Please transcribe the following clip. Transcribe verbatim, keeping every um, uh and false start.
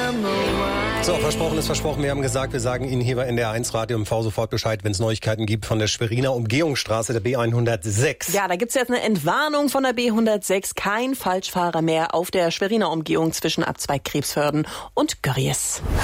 So, versprochen ist versprochen. Wir haben gesagt, wir sagen Ihnen hier bei N D R eins Radio M V sofort Bescheid, wenn es Neuigkeiten gibt von der Schweriner Umgehungsstraße, der B hundertsechs. Ja, da gibt's jetzt eine Entwarnung von der B hundertsechs. Kein Falschfahrer mehr auf der Schweriner Umgehung zwischen Abzweig Krebsförden und Görries.